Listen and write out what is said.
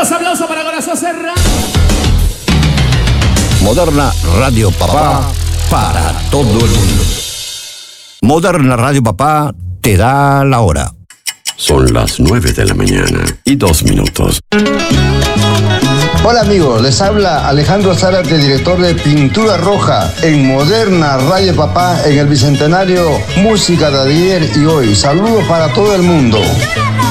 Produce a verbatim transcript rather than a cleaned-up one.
los aplausos para Corazón Serrano. Moderna Radio Papá para todo el mundo. Moderna Radio Papá te da la hora. Son las nueve de la mañana y dos minutos. Hola amigos, les habla Alejandro Zárate, director de Pintura Roja en Moderna Radio Papá en el Bicentenario Música de ayer y hoy. Saludos para todo el mundo.